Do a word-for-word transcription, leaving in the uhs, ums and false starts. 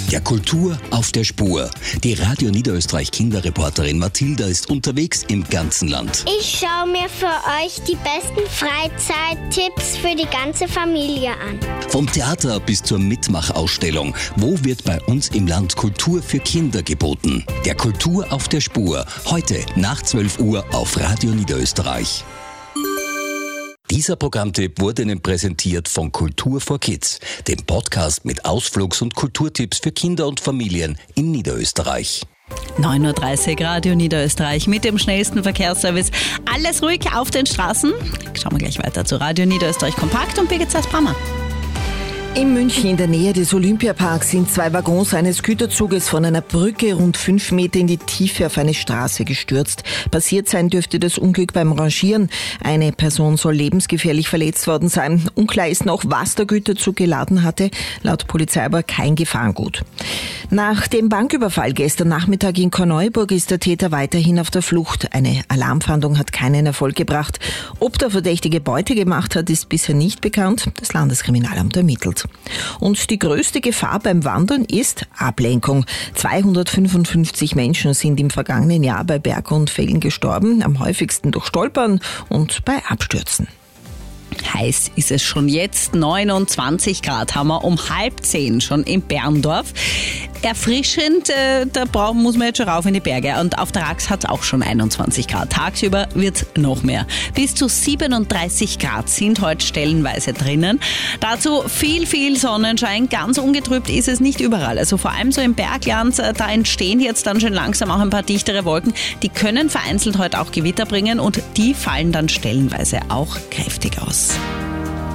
Der Kultur auf der Spur. Die Radio Niederösterreich Kinderreporterin Mathilda ist unterwegs im ganzen Land. Ich schaue mir für euch die besten Freizeittipps für die ganze Familie an. Vom Theater bis zur Mitmachausstellung. Wo wird bei uns im Land Kultur für Kinder geboten? Der Kultur auf der Spur. Heute nach zwölf Uhr auf Radio Niederösterreich. Dieser Programmtipp wurde Ihnen präsentiert von Kultur for Kids, dem Podcast mit Ausflugs- und Kulturtipps für Kinder und Familien in Niederösterreich. neun Uhr dreißig Radio Niederösterreich mit dem schnellsten Verkehrsservice. Alles ruhig auf den Straßen. Schauen wir gleich weiter zu Radio Niederösterreich Kompakt und Birgit Sass-Brammer. In München in der Nähe des Olympiaparks sind zwei Waggons eines Güterzuges von einer Brücke rund fünf Meter in die Tiefe auf eine Straße gestürzt. Passiert sein dürfte das Unglück beim Rangieren. Eine Person soll lebensgefährlich verletzt worden sein. Unklar ist noch, was der Güterzug geladen hatte. Laut Polizei aber kein Gefahrengut. Nach dem Banküberfall gestern Nachmittag in Korneuburg ist der Täter weiterhin auf der Flucht. Eine Alarmfahndung hat keinen Erfolg gebracht. Ob der Verdächtige Beute gemacht hat, ist bisher nicht bekannt. Das Landeskriminalamt ermittelt. Und die größte Gefahr beim Wandern ist Ablenkung. zweihundertfünfundfünfzig Menschen sind im vergangenen Jahr bei Bergunfällen gestorben, am häufigsten durch Stolpern und bei Abstürzen. Heiß ist es schon jetzt. neunundzwanzig Grad haben wir um halb zehn schon in Berndorf. Erfrischend, äh, da brauchen, muss man jetzt schon rauf in die Berge. Und auf der Rax hat es auch schon einundzwanzig Grad. Tagsüber wird es noch mehr. Bis zu siebenunddreißig Grad sind heute stellenweise drinnen. Dazu viel, viel Sonnenschein. Ganz ungetrübt ist es nicht überall. Also vor allem so im Bergland, äh, da entstehen jetzt dann schon langsam auch ein paar dichtere Wolken. Die können vereinzelt heute auch Gewitter bringen und die fallen dann stellenweise auch kräftig aus.